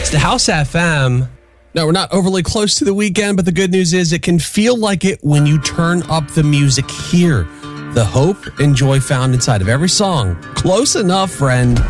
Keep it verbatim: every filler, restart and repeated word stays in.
It's the House F M. Now, we're not overly close to the weekend, but the good news is it can feel like it when you turn up the music here. The hope and joy found inside of every song. Close enough, friend.